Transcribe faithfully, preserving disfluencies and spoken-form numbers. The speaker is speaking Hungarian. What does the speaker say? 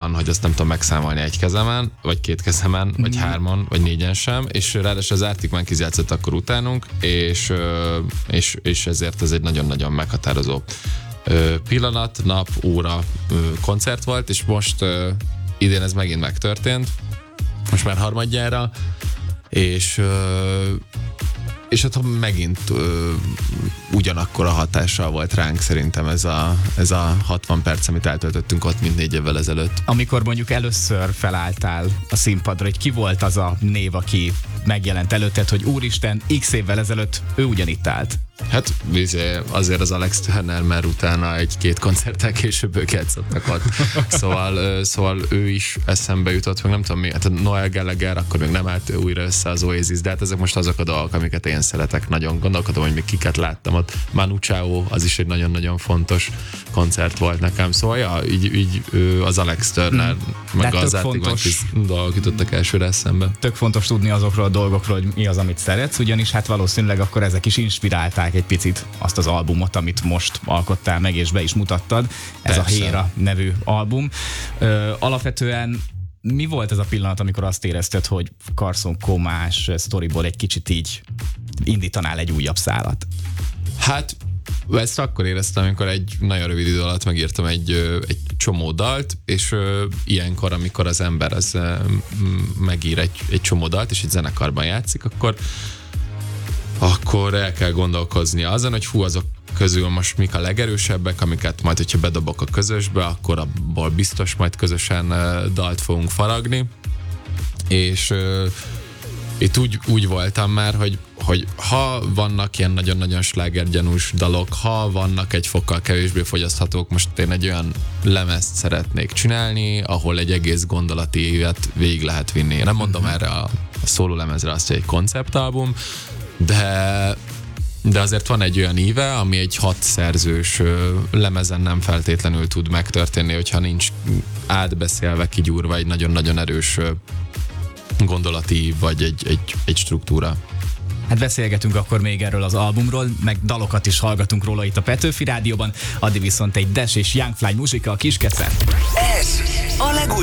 olyan, hogy azt nem tudom megszámolni egy kezemen, vagy két kezemen, vagy hárman, vagy négyen sem, és ráadásul az Arctic Monkeys játszott akkor utánunk, és, és, és ezért ez egy nagyon-nagyon meghatározó pillanat, nap, óra koncert volt, és most idén ez megint megtörtént, most már harmadjára, és és hát megint ö, ugyanakkor a hatással volt ránk szerintem ez a, ez a hatvan perc, amit eltöltöttünk ott, mint négy évvel ezelőtt. Amikor mondjuk először felálltál a színpadra, hogy ki volt az a név, aki megjelent előtted, hogy úristen, x évvel ezelőtt ő ugyanitt állt? Hát azért az Alex Turner, mert utána egy-két koncerttel később ők játszottak ott. Szóval, szóval ő is eszembe jutott, meg nem tudom mi, hát a Noel Gallagher, akkor még nem állt újra össze az Oasis, de hát ezek most azok a dolgok, amiket én szeretek nagyon. Gondolkodom, hogy még kiket láttam ott. Manu Chao, az is egy nagyon-nagyon fontos koncert volt nekem. Szóval ja, így, így az Alex Turner, mm. meg az Arctic Monkeys dolgok jutottak elsőre eszembe. Tök fontos tudni azokról a dolgokról, hogy mi az, amit szeretsz, ugyanis hát valószínűleg akkor ezek is inspirálták egy picit azt az albumot, amit most alkottál meg, és be is mutattad. Ez Persze. a Héra nevű album. Ö, alapvetően mi volt ez a pillanat, amikor azt érezted, hogy Carson Komás sztoriból egy kicsit így indítanál egy újabb szálat? Hát ezt akkor éreztem, amikor egy nagyon rövid idő alatt megírtam egy, egy csomó dalt, és ö, ilyenkor, amikor az ember az ö, megír egy, egy csomó dalt, és egy zenekarban játszik, akkor akkor el kell gondolkozni azon, hogy hú, azok közül most mik a legerősebbek, amiket majd, hogyha bedobok a közösbe, akkor abból biztos majd közösen uh, dalt fogunk faragni. És uh, itt úgy, úgy voltam már, hogy, hogy ha vannak ilyen nagyon-nagyon slágergyanús dalok, ha vannak egy fokkal kevésbé fogyaszthatók, most én egy olyan lemezt szeretnék csinálni, ahol egy egész gondolati évet végig lehet vinni. Én nem mondom erre a, a szóló lemezre azt, hogy egy konceptalbum, De, de azért van egy olyan íve, ami egy hat szerzős lemezen nem feltétlenül tud megtörténni, hogyha nincs átbeszélve, kigyúrva egy nagyon-nagyon erős gondolati vagy egy, egy, egy struktúra. Hát beszélgetünk akkor még erről az albumról, meg dalokat is hallgatunk róla itt a Petőfi Rádióban, addig viszont egy Dash és Young Fly muzsika a Kiskecen. Ez a legújabb